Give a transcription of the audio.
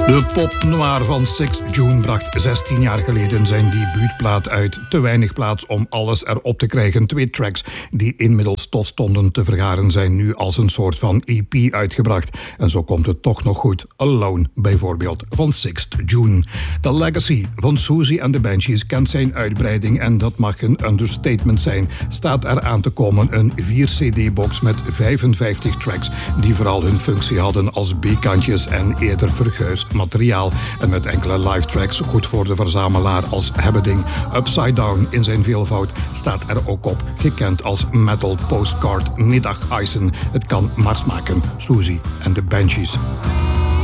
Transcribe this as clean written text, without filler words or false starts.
De pop noir van Sixth June bracht 16 jaar geleden zijn debuutplaat uit. Te weinig plaats om alles erop te krijgen. 2 tracks die inmiddels stof stonden te vergaren zijn nu als een soort van EP uitgebracht. En zo komt het toch nog goed. Alone bijvoorbeeld van Sixth June. The Legacy van Siouxsie and the Banshees kent zijn uitbreiding en dat mag een understatement zijn. Staat er aan te komen een 4-cd-box met 55 tracks die vooral hun functie hadden als B-kantjes en eerder verguisd materiaal. En met enkele live tracks goed voor de verzamelaar als Hebbeding. Upside Down in zijn veelvoud staat er ook op. Gekend als Metal Postcard Middageisen. Het kan maar smaken. Siouxsie and the Banshees.